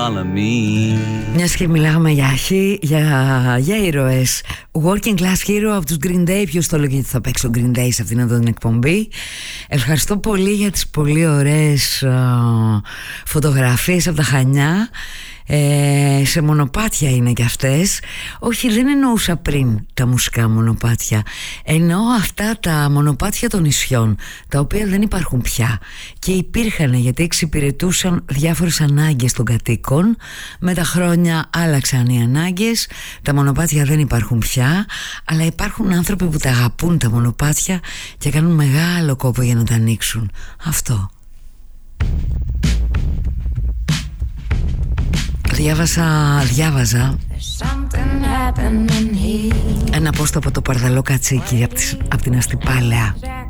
Μιας και μιλάγαμε για ήρωες, Working Class Hero από τους Green Day. Ποιος το λέγει ότι θα παίξω Green Day σε αυτήν εδώ την εκπομπή. Ευχαριστώ πολύ για τις πολύ ωραίες φωτογραφίες από τα Χανιά. Σε μονοπάτια είναι κι αυτές. Όχι, δεν εννοούσα πριν τα μουσικά μονοπάτια. Εννοώ αυτά τα μονοπάτια των νησιών, τα οποία δεν υπάρχουν πια και υπήρχαν γιατί εξυπηρετούσαν διάφορες ανάγκες των κατοίκων. Με τα χρόνια άλλαξαν οι ανάγκες. Τα μονοπάτια δεν υπάρχουν πια, αλλά υπάρχουν άνθρωποι που τα αγαπούν τα μονοπάτια και κάνουν μεγάλο κόπο για να τα ανοίξουν. Αυτό. Διάβαζα ένα post από το Παρδαλό Κατσίκι από την Αστυπάλαια.